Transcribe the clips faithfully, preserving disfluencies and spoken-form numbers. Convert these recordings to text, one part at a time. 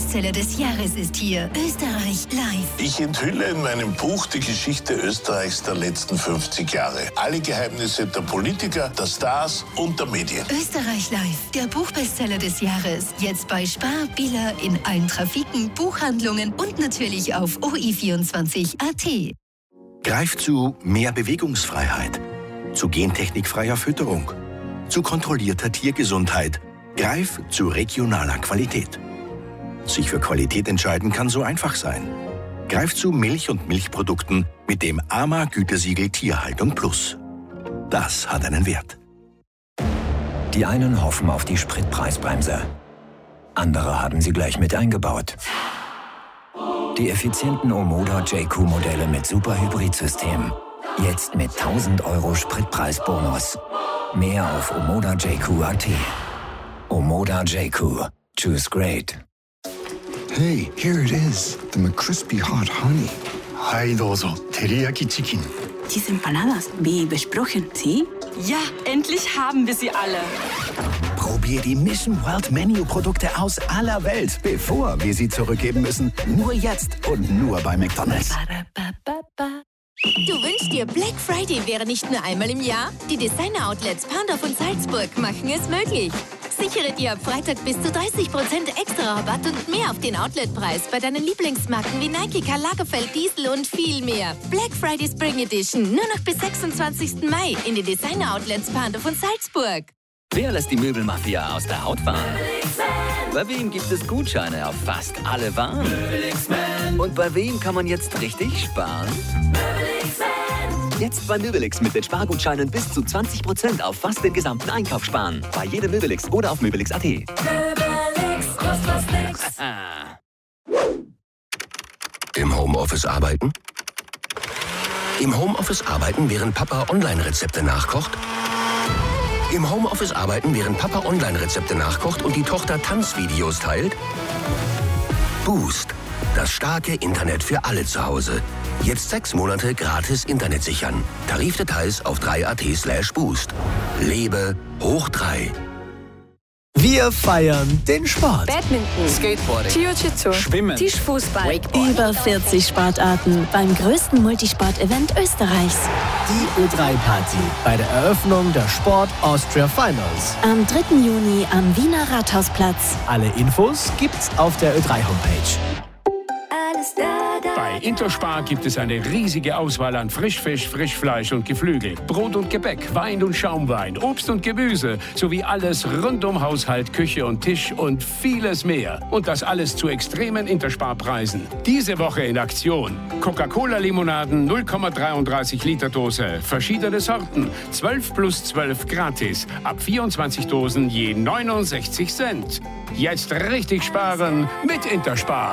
Buchbestseller des Jahres ist hier. Österreich live. Ich enthülle in meinem Buch die Geschichte Österreichs der letzten fünfzig Jahre. Alle Geheimnisse der Politiker, der Stars und der Medien. Österreich live, der Buchbestseller des Jahres. Jetzt bei Spar, Billa, in allen Trafiken, Buchhandlungen und natürlich auf O I vierundzwanzig Punkt A T. Greif zu mehr Bewegungsfreiheit, zu gentechnikfreier Fütterung, zu kontrollierter Tiergesundheit. Greif zu regionaler Qualität. Sich für Qualität entscheiden kann so einfach sein. Greif zu Milch und Milchprodukten mit dem A M A-Gütesiegel Tierhaltung Plus. Das hat einen Wert. Die einen hoffen auf die Spritpreisbremse. Andere haben sie gleich mit eingebaut. Die effizienten Omoda J Q-Modelle mit Super-Hybrid-System. Jetzt mit tausend Euro Spritpreisbonus. Mehr auf omoda j q punkt a t. Omoda J Q. Choose great. Hey, here it is. The McCrispy Hot Honey. Hi, dozo. Teriyaki Chicken. Diese Empanadas, wie besprochen, ¿sí? Ja, endlich haben wir sie alle. Probier die Mission World Menu Produkte aus aller Welt, bevor wir sie zurückgeben müssen. Nur jetzt und nur bei McDonald's. Du wünschst dir, Black Friday wäre nicht nur einmal im Jahr? Die Designer-Outlets Pandorf und Salzburg machen es möglich. Sichere dir ab Freitag bis zu dreißig Prozent extra Rabatt und mehr auf den Outletpreis bei deinen Lieblingsmarken wie Nike, Karl Lagerfeld, Diesel und viel mehr. Black Friday Spring Edition nur noch bis sechsundzwanzigsten Mai in den Designer-Outlets Pandorf und Salzburg. Wer lässt die Möbelmafia aus der Haut fahren? Bei wem gibt es Gutscheine auf fast alle Waren? Und bei wem kann man jetzt richtig sparen? Jetzt bei Möbelix mit den Spargutscheinen bis zu zwanzig Prozent auf fast den gesamten Einkauf sparen. Bei jedem Möbelix oder auf möbelix punkt a t. Möbelix, kost was nix. Im Homeoffice arbeiten? Im Homeoffice arbeiten, während Papa Online-Rezepte nachkocht? Im Homeoffice arbeiten, während Papa Online-Rezepte nachkocht und die Tochter Tanzvideos teilt? Boost. Das starke Internet für alle zu Hause. Jetzt sechs Monate gratis Internet sichern. Tarifdetails auf drei punkt a t slash boost. Lebe hoch drei. Wir feiern den Sport. Badminton, Skateboarding, Jiu-Jitsu, Schwimmen, Tischfußball, Wakeboard. Über vierzig Sportarten beim größten Multisport-Event Österreichs. Die Ö drei Party bei der Eröffnung der Sport Austria Finals. Am dritten Juni am Wiener Rathausplatz. Alle Infos gibt's auf der Ö drei Homepage. Bei Interspar gibt es eine riesige Auswahl an Frischfisch, Frischfleisch und Geflügel, Brot und Gebäck, Wein und Schaumwein, Obst und Gemüse sowie alles rund um Haushalt, Küche und Tisch und vieles mehr. Und das alles zu extremen Interspar-Preisen. Diese Woche in Aktion. Coca-Cola-Limonaden null Komma dreiunddreißig Liter Dose, verschiedene Sorten, zwölf plus zwölf gratis, ab vierundzwanzig Dosen je neunundsechzig Cent. Jetzt richtig sparen mit Interspar.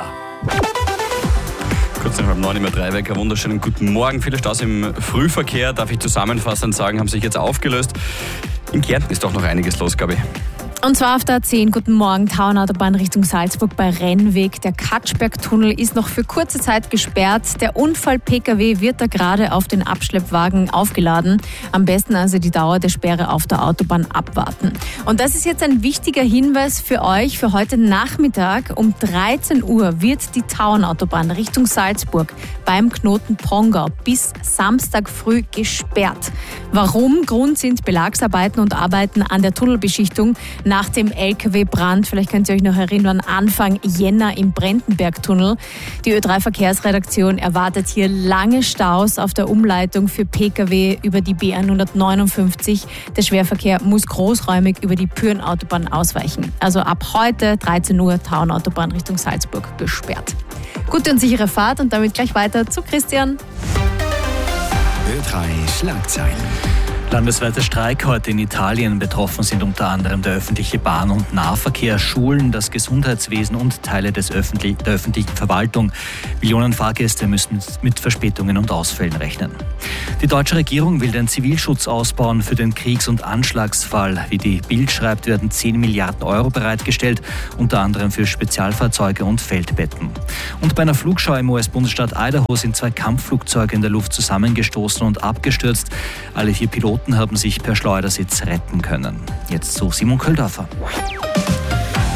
Kurz nach halb neun im Drei-Wecker. Wunderschönen guten Morgen. Viele Staus im Frühverkehr, darf ich zusammenfassend sagen, haben sich jetzt aufgelöst. In Kärnten ist doch noch einiges los, glaube ich. Und zwar auf der A zehn, guten Morgen, Tauernautobahn Richtung Salzburg bei Rennweg. Der Katschbergtunnel ist noch für kurze Zeit gesperrt. Der Unfall-P K W wird da gerade auf den Abschleppwagen aufgeladen. Am besten also die Dauer der Sperre auf der Autobahn abwarten. Und das ist jetzt ein wichtiger Hinweis für euch. Für heute Nachmittag um dreizehn Uhr wird die Tauernautobahn Richtung Salzburg beim Knoten Pongau bis Samstag früh gesperrt. Warum? Grund sind Belagsarbeiten und Arbeiten an der Tunnelbeschichtung nach dem L K W-Brand. Vielleicht könnt ihr euch noch erinnern, Anfang Jänner im Brentenbergtunnel. Die Ö drei Verkehrsredaktion erwartet hier lange Staus auf der Umleitung für P K W über die B hundertneunundfünfzig. Der Schwerverkehr muss großräumig über die Pyrenautobahn ausweichen. Also ab heute dreizehn Uhr Tauernautobahn Richtung Salzburg gesperrt. Gute und sichere Fahrt und damit gleich weiter zu Christian. Ö drei Schlagzeilen. Landesweiter Streik heute in Italien. Betroffen sind unter anderem der öffentliche Bahn- und Nahverkehr, Schulen, das Gesundheitswesen und Teile des öffentlich, der öffentlichen Verwaltung. Millionen Fahrgäste müssen mit Verspätungen und Ausfällen rechnen. Die deutsche Regierung will den Zivilschutz ausbauen für den Kriegs- und Anschlagsfall. Wie die Bild schreibt, werden zehn Milliarden Euro bereitgestellt, unter anderem für Spezialfahrzeuge und Feldbetten. Und bei einer Flugschau im U S-Bundesstaat Idaho sind zwei Kampfflugzeuge in der Luft zusammengestoßen und abgestürzt. Alle vier Piloten haben sich per Schleudersitz retten können. Jetzt zu Simon Köldorfer.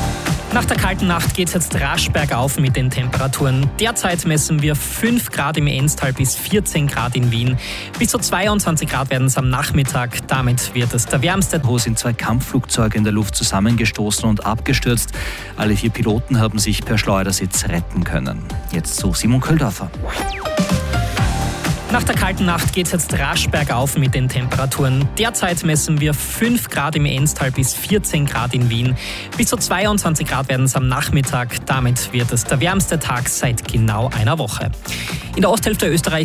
Nach der kalten Nacht geht es jetzt rasch bergauf mit den Temperaturen. Derzeit messen wir fünf Grad im Enstal bis vierzehn Grad in Wien. Bis zu zweiundzwanzig Grad werden es am Nachmittag. Damit wird es der wärmste. Wo sind zwei Kampfflugzeuge in der Luft zusammengestoßen und abgestürzt. Alle vier Piloten haben sich per Schleudersitz retten können. Jetzt zu Simon Köldorfer. Nach der kalten Nacht geht es jetzt rasch bergauf mit den Temperaturen. Derzeit messen wir fünf Grad im Enstal bis vierzehn Grad in Wien. Bis zu zweiundzwanzig Grad werden es am Nachmittag. Damit wird es der wärmste Tag seit genau einer Woche. In der Osthälfte Österreichs